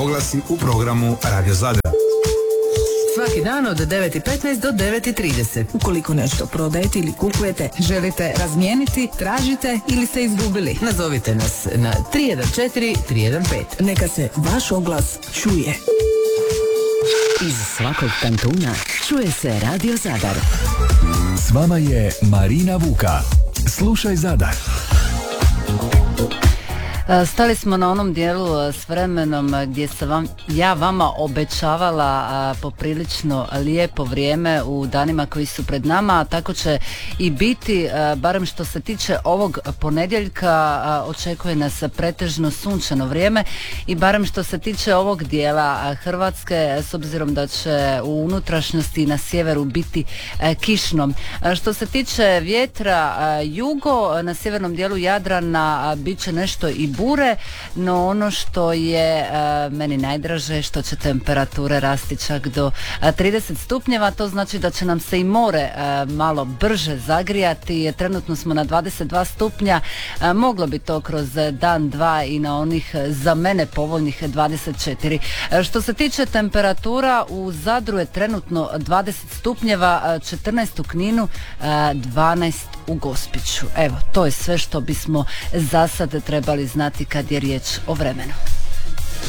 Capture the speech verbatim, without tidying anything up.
oglasi u programu Radio Zadar. Svaki dan od devet i petnaest do devet i trideset. Ukoliko nešto prodajete ili kupujete, želite razmijeniti, tražite ili ste izgubili, nazovite nas na tri jedan četiri tri jedan pet. Neka se vaš oglas čuje. Iz svakog kantuna čuje se Radio Zadar. S vama je Marina Vuka. Slušaj Zadar. Stali smo na onom dijelu s vremenom gdje sam vam, ja vama obećavala a, poprilično lijepo vrijeme u danima koji su pred nama, a tako će i biti, a, barem što se tiče ovog ponedjeljka, a, očekuje nas pretežno sunčano vrijeme i barem što se tiče ovog dijela a, Hrvatske, s obzirom da će u unutrašnjosti i na sjeveru biti a, kišno. A, što se tiče vjetra a, jugo, na sjevernom dijelu Jadrana a, bit će nešto i bure, no ono što je a, meni najdraže, što će temperature rasti čak do a, trideset stupnjeva, to znači da će nam se i more a, malo brže zagrijati. Trenutno smo na dvadeset dva stupnja, a, moglo bi to kroz dan, dva i na onih za mene povoljnih dvadeset četiri. A, što se tiče temperatura, u Zadru je trenutno dvadeset stupnjeva, a, četrnaest u Kninu, a, dvanaest u Gospiću. Evo, to je sve što bismo za sad trebali znati kad je riječ o vremenu.